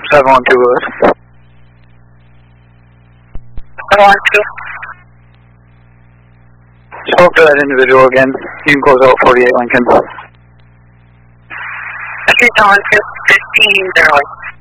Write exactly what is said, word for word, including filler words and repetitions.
seven one two Lewis. seven one two. Spoke to that individual again. You can close out forty-eight Lincoln. Okay, seven one two, fifteen zero.